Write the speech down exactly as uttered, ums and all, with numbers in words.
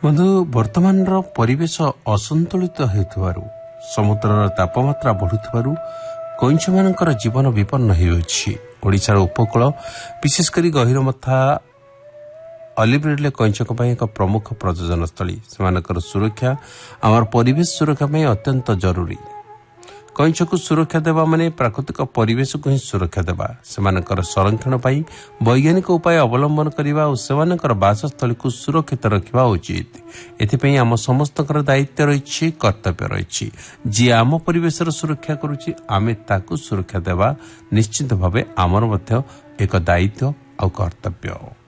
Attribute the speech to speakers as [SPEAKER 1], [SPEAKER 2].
[SPEAKER 1] ବନ୍ଧୁ ବର୍ତ୍ତମାନର ପରିବେଶ ଅସନ୍ତୁଳିତ ହେଉଥିବାରୁ ସମୁଦ୍ରର ତାପମାତ୍ରା ବଢୁଥିବାରୁ କଇଁଛମାନଙ୍କର ଜୀବନ ବିପନ୍ନ ହେଉଅଛି। ଓଡ଼ିଶାର ଉପକୂଳ ବିଶେଷ କରି ଗହିରମଥା ଅଲିଭ ରିଡଲେ କଇଁଛଙ୍କ ପାଇଁ ଏକ ପ୍ରମୁଖ ପ୍ରଜନନ ସ୍ଥଳୀ। ସେମାନଙ୍କର ସୁରକ୍ଷା ଆମର ପରିବେଶ ସୁରକ୍ଷା ପାଇଁ ଅତ୍ୟନ୍ତ ଜରୁରୀ। କଇଁଛକୁ ସୁରକ୍ଷା ଦେବା ମାନେ ପ୍ରାକୃତିକ ପରିବେଶକୁ ହିଁ ସୁରକ୍ଷା ଦେବା। ସେମାନଙ୍କର ସଂରକ୍ଷଣ ପାଇଁ ବୈଜ୍ଞାନିକ ଉପାୟ ଅବଲମ୍ବନ କରିବା ଓ ସେମାନଙ୍କର ବାସସ୍ଥଳୀକୁ ସୁରକ୍ଷିତ ରଖିବା ଉଚିତ। ଏଥିପାଇଁ ଆମ ସମସ୍ତଙ୍କର ଦାୟିତ୍ୱ ରହିଛି, କର୍ତ୍ତବ୍ୟ ରହିଛି। ଯିଏ ଆମ ପରିବେଶର ସୁରକ୍ଷା କରୁଛି ଆମେ ତାକୁ ସୁରକ୍ଷା ଦେବା ନିଶ୍ଚିତ ଭାବେ ଆମର ମଧ୍ୟ ଏକ ଦାୟିତ୍ୱ ଆଉ କର୍ତ୍ତବ୍ୟ।